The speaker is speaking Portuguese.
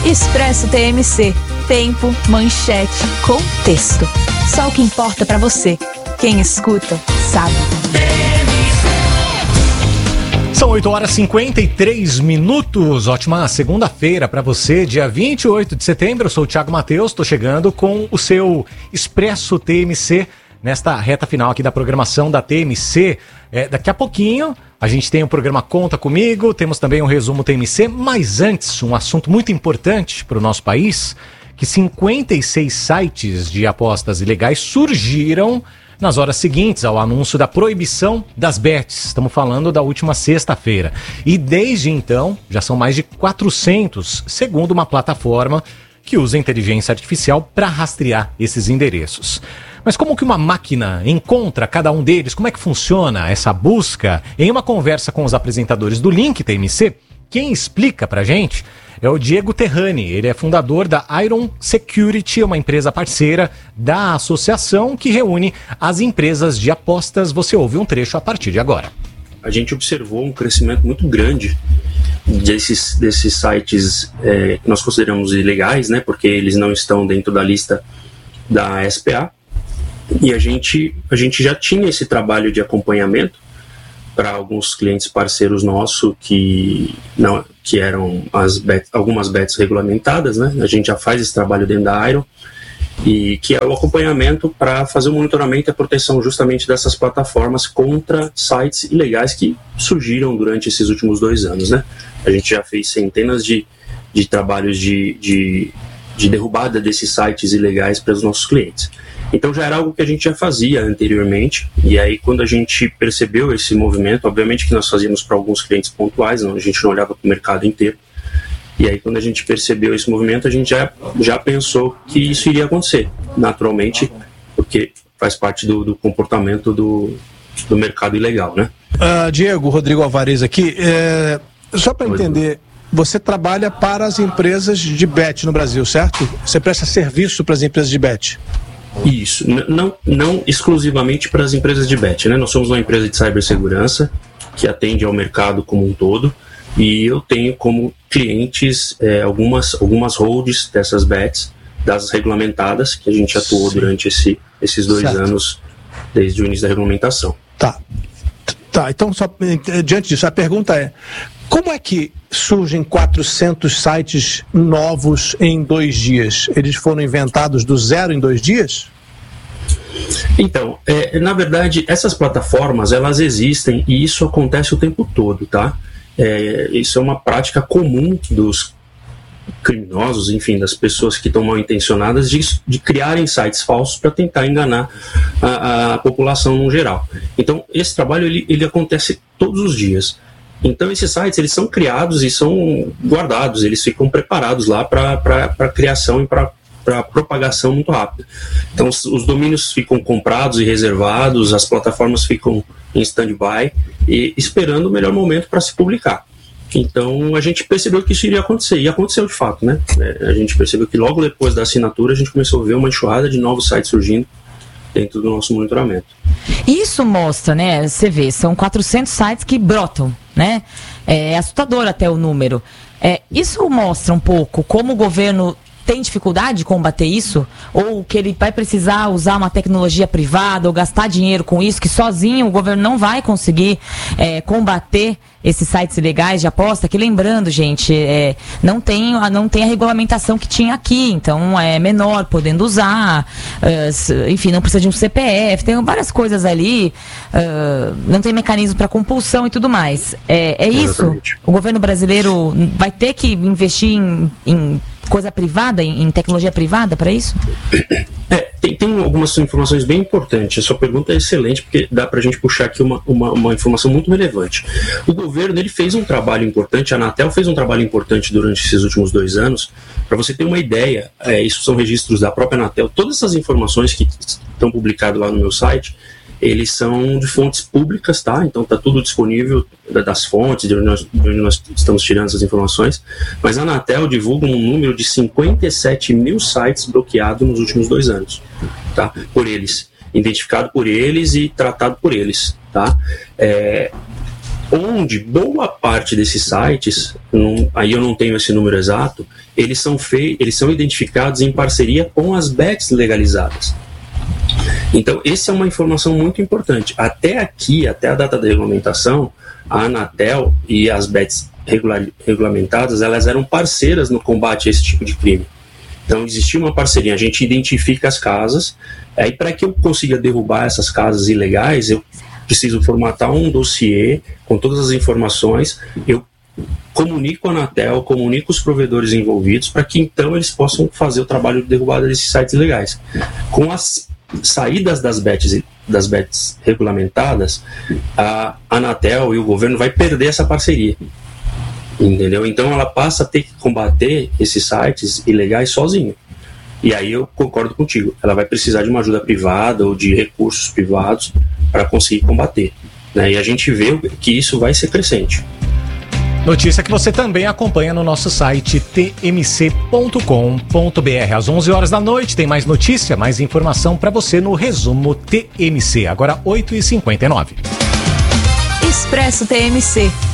Expresso TMC. Tempo, manchete, contexto. Só o que importa pra você. Quem escuta, sabe. São 8h53. Ótima segunda-feira para você, dia 28 de setembro. Eu sou o Thiago Matheus, estou chegando com o seu Expresso TMC nesta reta final aqui da programação da TMC. Daqui a pouquinho a gente tem o programa Conta Comigo, temos também um resumo TMC, mas antes, um assunto muito importante para o nosso país, que 56 sites de apostas ilegais surgiram nas horas seguintes ao anúncio da proibição das bets. Estamos falando da última sexta-feira. E desde então, já são mais de 400, segundo uma plataforma que usa inteligência artificial para rastrear esses endereços. Mas como que uma máquina encontra cada um deles? Como é que funciona essa busca? Em uma conversa com os apresentadores do Link TMC, quem explica pra gente é o Diego Terrani. Ele é fundador da Iron Security, uma empresa parceira da associação que reúne as empresas de apostas. Você ouve um trecho a partir de agora. A gente observou um crescimento muito grande desses sites que nós consideramos ilegais, né, porque eles não estão dentro da lista da SPA. E a gente já tinha esse trabalho de acompanhamento para alguns clientes parceiros nossos que eram algumas bets regulamentadas, né? A gente já faz esse trabalho dentro da Iron, e que é o acompanhamento para fazer o monitoramento e a proteção justamente dessas plataformas contra sites ilegais que surgiram durante esses últimos 2 anos, né? A gente já fez centenas de trabalhos de derrubada desses sites ilegais para os nossos clientes. Então já era algo que a gente já fazia anteriormente, e aí quando a gente percebeu esse movimento, obviamente que nós fazíamos para alguns clientes pontuais, a gente não olhava para o mercado inteiro, e aí quando a gente percebeu esse movimento, a gente já pensou que isso iria acontecer, naturalmente, porque faz parte do comportamento do mercado ilegal, né? Diego, Rodrigo Alvarez aqui, só para entender, você trabalha para as empresas de bet no Brasil, certo? Você presta serviço para as empresas de bet? Isso, não exclusivamente para as empresas de bet, né? Nós somos uma empresa de cibersegurança que atende ao mercado como um todo, e eu tenho como clientes algumas holds dessas bets, das regulamentadas, que a gente atuou durante esses 2 anos, desde o início da regulamentação. Tá, então só diante disso, a pergunta é: como é que surgem 400 sites novos em 2 dias? Eles foram inventados do zero em 2 dias? Então, na verdade, essas plataformas, elas existem e isso acontece o tempo todo, tá? Isso é uma prática comum dos criminosos, enfim, das pessoas que estão mal intencionadas de criarem sites falsos para tentar enganar a população no geral. Então, esse trabalho ele acontece todos os dias. Então esses sites eles são criados e são guardados, eles ficam preparados lá para criação e para propagação muito rápida. Então os domínios ficam comprados e reservados, as plataformas ficam em stand-by e esperando o melhor momento para se publicar. Então a gente percebeu que isso iria acontecer, e aconteceu de fato, né? A gente percebeu que logo depois da assinatura a gente começou a ver uma enxurrada de novos sites surgindo dentro do nosso monitoramento. Isso mostra, né? Você vê, são 400 sites que brotam, né? É assustador até o número. Isso mostra um pouco como o governo tem dificuldade de combater isso, ou que ele vai precisar usar uma tecnologia privada ou gastar dinheiro com isso, que sozinho o governo não vai conseguir combater esses sites ilegais de aposta, que lembrando, gente, não tem a regulamentação que tinha aqui, então é menor podendo usar, enfim, não precisa de um CPF, tem várias coisas ali, não tem mecanismo para compulsão e tudo mais. É isso? O governo brasileiro vai ter que investir em coisa privada, em tecnologia privada para isso? Tem algumas informações bem importantes. A sua pergunta é excelente, porque dá para a gente puxar aqui uma informação muito relevante. O governo ele fez um trabalho importante, a Anatel fez um trabalho importante durante esses últimos 2 anos. Para você ter uma ideia, isso são registros da própria Anatel. Todas essas informações que estão publicadas lá no meu site, eles são de fontes públicas, tá? Então está tudo disponível das fontes, de onde nós estamos tirando essas informações. Mas a Anatel divulga um número de 57 mil sites bloqueados nos últimos 2 anos, tá? Por eles, identificado por eles e tratado por eles, tá? onde boa parte desses sites, aí eu não tenho esse número exato, eles são identificados em parceria com as bets legalizadas. Então, essa é uma informação muito importante. Até aqui, até a data da regulamentação, a Anatel e as bets regulamentadas, elas eram parceiras no combate a esse tipo de crime. Então, existia uma parceria, a gente identifica as casas, aí para que eu consiga derrubar essas casas ilegais, eu preciso formatar um dossiê com todas as informações, eu comunico a Anatel, comunico os provedores envolvidos, para que então eles possam fazer o trabalho de derrubada desses sites ilegais. Com as saídas das bets regulamentadas, a Anatel e o governo vai perder essa parceria. Entendeu? Então ela passa a ter que combater esses sites ilegais sozinho. E aí eu concordo contigo, ela vai precisar de uma ajuda privada ou de recursos privados para conseguir combater, né? E a gente vê que isso vai ser crescente. Notícia que você também acompanha no nosso site tmc.com.br. Às 11 horas da noite tem mais notícia, mais informação para você no Resumo TMC. Agora 8h59. Expresso TMC.